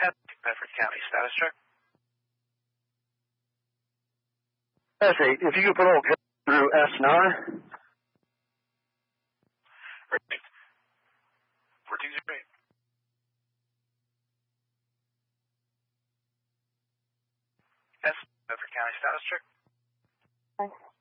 Bedford County status check. S8, if you could put all through S9. Right. 4208. S. Bedford County status check. Bye.